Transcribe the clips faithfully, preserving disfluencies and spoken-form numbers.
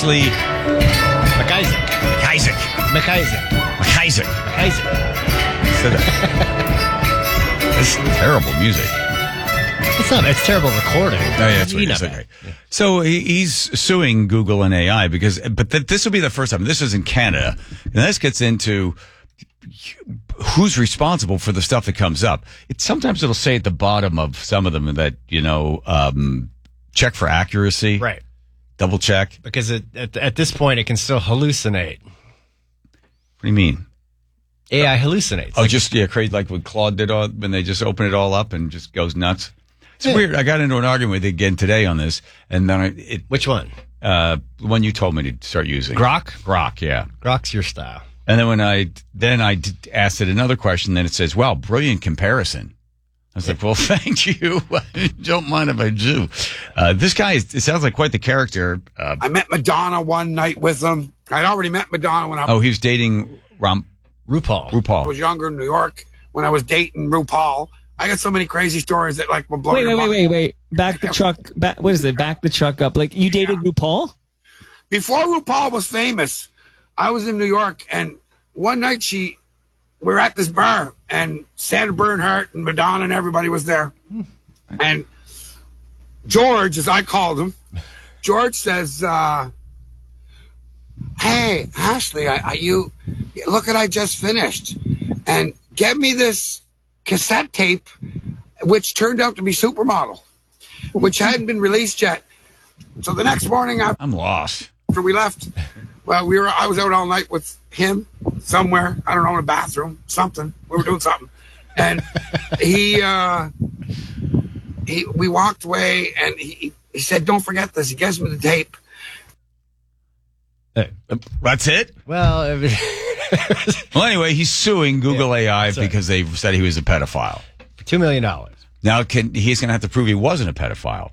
Ashley McIsaac. McIsaac. McIsaac. McIsaac. McIsaac. Said that. This is terrible music. It's not. It's terrible recording. Oh, yeah, that's what You it is. know Okay. that. Yeah. So he, he's suing Google and A I because, but th- this will be the first time. This is in Canada, and this gets into who's responsible for the stuff that comes up. It sometimes it'll say at the bottom of some of them that you know, um, check for accuracy, Right. double check. Because it, at, at this point, it can still hallucinate. What do you mean? A I hallucinates. Oh, Like, just yeah, crazy like what Claude did all, when they just open it all up and just goes nuts. It's Yeah. weird. I got into an argument with it again today on this, and then I, it which one? uh, the one you told me to start using. Grok? Grok, yeah. Grok's your style. And then when I then I d- asked it another question, then it says, "Wow, brilliant comparison." I was like, "Well, thank you. Don't mind if I do." Uh, this guy is, it sounds like quite the character. Uh, I met Madonna one night with him. I'd already met Madonna when I oh, he was dating Rom, RuPaul. RuPaul. was younger in New York, when I was dating RuPaul. I got so many crazy stories that like will blow Wait, your wait, wait, mind. wait, wait. Back the truck. Back. What is it? Back the truck up. Like you dated RuPaul? Before RuPaul was famous, I was in New York, and one night she, we were at this bar, and Sandra Bernhardt and Madonna and everybody was there. And George, as I called him, George says, uh, "Hey, Ashley, I, I, you look at I just finished, and get me this cassette tape, which turned out to be Supermodel, which hadn't been released yet." So the next morning after I'm lost. we left, well, we were I was out all night with him somewhere. I don't know, in a bathroom, something. We were doing something, and he uh, he we walked away, and he he said, "Don't forget this." He gives me the tape. Hey, That's it. well, I mean, Well, anyway, he's suing Google A I that's right. because they said he was a pedophile. for two million dollars. Now, can, he's going to have to prove he wasn't a pedophile.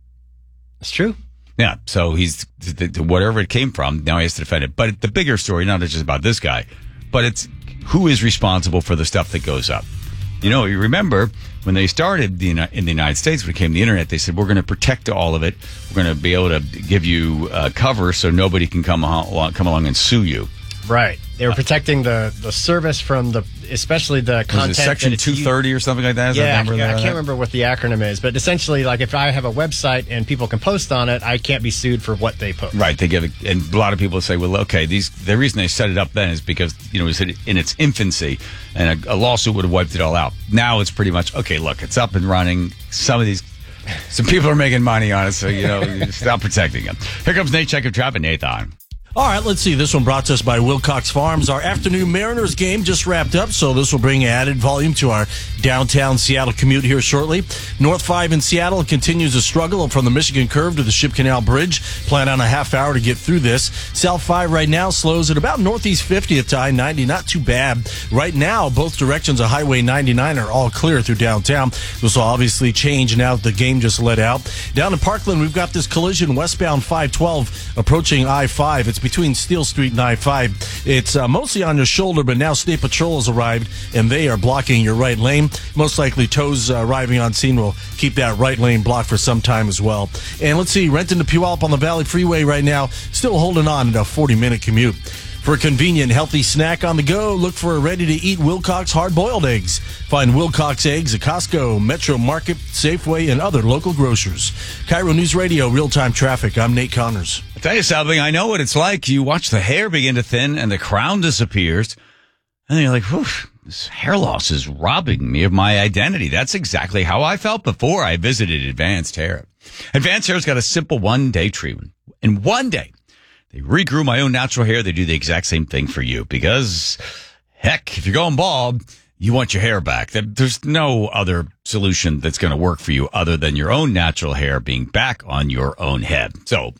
It's true. Yeah, so he's th- th- whatever it came from. Now he has to defend it. But the bigger story, not just about this guy, but it's who is responsible for the stuff that goes up. You know, you remember when they started the, Uni- in the United States, when it came to the internet, they said we're going to protect all of it. We're going to be able to give you uh, cover so nobody can come along, come along and sue you. Right. They were protecting the, the service from the, especially the Was content. it Section that it's two thirty or something like that? Is that Yeah, number I, there? I can't remember what the acronym is, but essentially, like if I have a website and people can post on it, I can't be sued for what they post. Right, they give it, and a lot of people say, well, okay, these the reason they set it up then is because, you know, it was in its infancy, and a, a lawsuit would have wiped it all out. Now it's pretty much, okay, look, it's up and running. Some of these, some people are making money on it, so, you know, you stop protecting them. Here comes Nate Check of Traffic, Nathan. All right, let's see. This one brought to us by Wilcox Farms. Our afternoon Mariners game just wrapped up, so this will bring added volume to our downtown Seattle commute here shortly. North five in Seattle continues to struggle from the Michigan Curve to the Ship Canal Bridge. Plan on a half hour to get through this. South five right now slows at about Northeast fiftieth to I ninety. Not too bad. Right now, both directions of Highway ninety-nine are all clear through downtown. This will obviously change now that the game just let out. Down in Parkland, we've got this collision westbound five twelve approaching I five. It's between Steel Street and I five. It's uh, mostly on your shoulder, but now State Patrol has arrived, and they are blocking your right lane. Most likely tows uh, arriving on scene will keep that right lane blocked for some time as well. And let's see, Renton to Puyallup on the Valley Freeway right now, still holding on in a forty-minute commute. For a convenient, healthy snack on the go, look for a ready-to-eat Wilcox hard-boiled eggs. Find Wilcox eggs at Costco, Metro Market, Safeway, and other local grocers. Cairo News Radio, real-time traffic. I'm Nate Connors. I'll tell you something, I know what it's like. You watch the hair begin to thin and the crown disappears, and then you're like, whew, this hair loss is robbing me of my identity. That's exactly how I felt before I visited Advanced Hair. Advanced Hair's got a simple one-day treatment. In one day, they regrew my own natural hair. They do the exact same thing for you because, heck, if you're going bald, you want your hair back. There's no other solution that's going to work for you other than your own natural hair being back on your own head. So,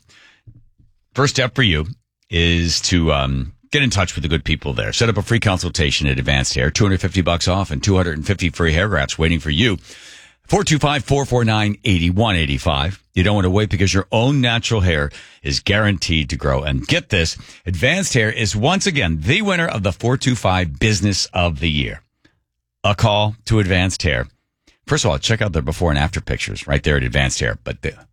first step for you is to um, get in touch with the good people there. Set up a free consultation at Advanced Hair. two hundred fifty bucks off and two hundred fifty free hair grafts waiting for you. four two five, four four nine, eight one eight five. You don't want to wait because your own natural hair is guaranteed to grow. And get this, Advanced Hair is once again the winner of the four two five Business of the Year. A call to Advanced Hair. First of all, check out their before and after pictures right there at Advanced Hair. But the,